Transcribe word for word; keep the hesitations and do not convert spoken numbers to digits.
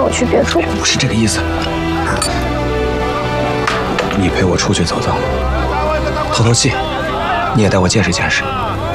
我去别处。 不是这个意思，你陪我出去走走，透透气，你也带我见识见识。